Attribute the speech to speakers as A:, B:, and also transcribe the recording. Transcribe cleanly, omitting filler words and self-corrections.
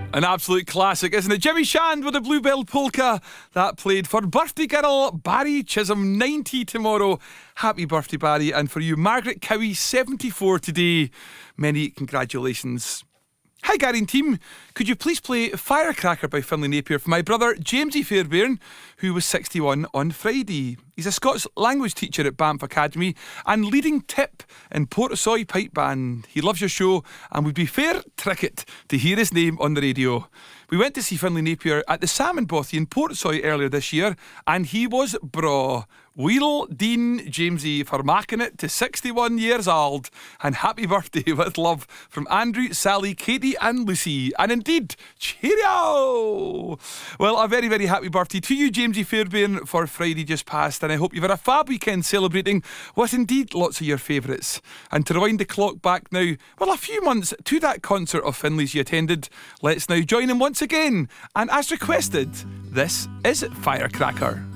A: An absolute classic, isn't it? Jimmy Shand with the Bluebell Polka. That played for birthday girl Barry Chisholm, 90 tomorrow. Happy birthday, Barry. And for you, Margaret Cowie, 74 today. Many congratulations. Hi Gary and team, could you please play Firecracker by Finlay Napier for my brother Jamesy Fairbairn, who was 61 on Friday. He's a Scots language teacher at Banff Academy and leading tip in Portasoy Pipe Band. He loves your show and would be fair tricket to hear his name on the radio. We went to see Finlay Napier at the Salmon Bothy in Portasoy earlier this year and he was braw. Wheel Dean Jamesy for making it to 61 years old. And happy birthday with love from Andrew, Sally, Katie and Lucy. And indeed, cheerio! Well, a very, very happy birthday to you, Jamesy Fairbairn, for Friday just past. And I hope you've had a fab weekend celebrating with indeed lots of your favourites. And to rewind the clock back now, well, a few months to that concert of Finlay's you attended, let's now join him once again. And as requested, this is Firecracker.